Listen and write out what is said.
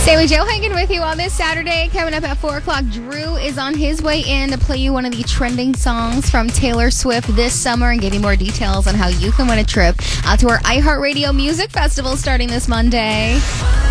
Sammy Joe hanging with you on this Saturday. Coming up at 4 o'clock, Drew is on his way in to play you one of the trending songs from Taylor Swift this summer and give you more details on how you can win a trip out to our iHeartRadio Music Festival starting this Monday.